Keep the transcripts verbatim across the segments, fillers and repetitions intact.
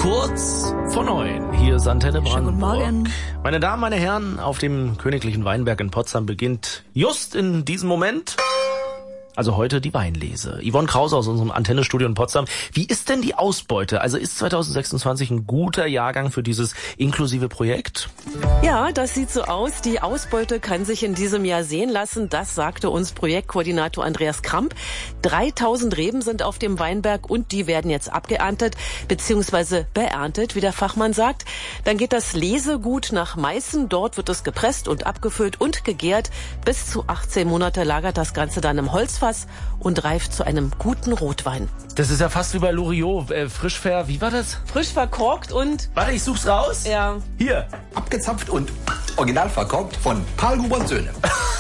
Kurz vor neun. Hier ist Antenne Brandenburg. Schönen guten Morgen. Meine Damen, meine Herren, auf dem Königlichen Weinberg in Potsdam beginnt just in diesem Moment, also heute, die Weinlese. Yvonne Krause aus unserem Antennestudio in Potsdam. Wie ist denn die Ausbeute? Also ist zwanzig sechsundzwanzig ein guter Jahrgang für dieses inklusive Projekt? Ja, das sieht so aus. Die Ausbeute kann sich in diesem Jahr sehen lassen. Das sagte uns Projektkoordinator Andreas Kramp. dreitausend Reben sind auf dem Weinberg und die werden jetzt abgeerntet bzw. beerntet, wie der Fachmann sagt. Dann geht das Lesegut nach Meißen. Dort wird es gepresst und abgefüllt und gegärt. Bis zu achtzehn Monate lagert das Ganze dann im Holzfass und reift zu einem guten Rotwein. Das ist ja fast wie bei Loriot. Äh, frisch ver... Wie war das? Frisch verkorkt und... Warte, ich such's raus. Ja. Hier. Abgezapft und original verkorkt von Paul Gruber und Söhne.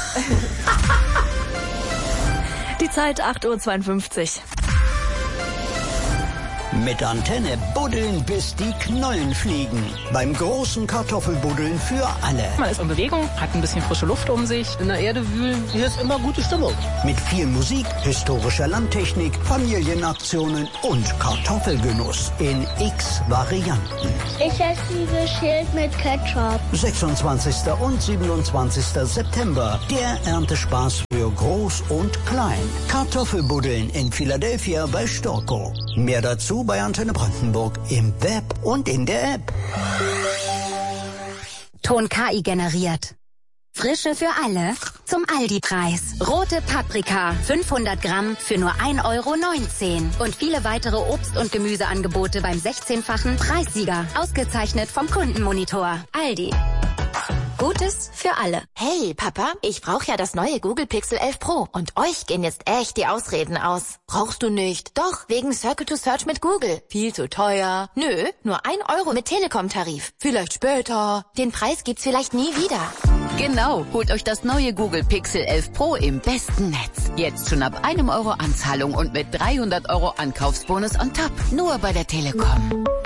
Die Zeit acht Uhr zweiundfünfzig. Mit Antenne buddeln, bis die Knollen fliegen. Beim großen Kartoffelbuddeln für alle. Man ist in Bewegung, hat ein bisschen frische Luft um sich. In der Erde wühlen, hier ist immer gute Stimmung. Mit viel Musik, historischer Landtechnik, Familienaktionen und Kartoffelgenuss in x Varianten. Ich esse dieses Schild mit Ketchup. sechsundzwanzigster und siebenundzwanzigster September. Der Erntespaß für Groß und Klein. Kartoffelbuddeln in Philadelphia bei Storkow. Mehr dazu bei Antenne Brandenburg im Web und in der App. Ton K I generiert. Frische für alle zum Aldi-Preis. Rote Paprika, fünfhundert Gramm für nur ein Euro neunzehn. Und viele weitere Obst- und Gemüseangebote beim sechzehnfachen Preissieger. Ausgezeichnet vom Kundenmonitor. Aldi. Gutes für alle. Hey, Papa, ich brauche ja das neue Google Pixel elf Pro. Und euch gehen jetzt echt die Ausreden aus. Brauchst du nicht? Doch, wegen Circle to Search mit Google. Viel zu teuer. Nö, nur ein Euro mit Telekom-Tarif. Vielleicht später. Den Preis gibt's vielleicht nie wieder. Genau, holt euch das neue Google Pixel elf Pro im besten Netz. Jetzt schon ab einem Euro Anzahlung und mit dreihundert Euro Ankaufsbonus on top. Nur bei der Telekom.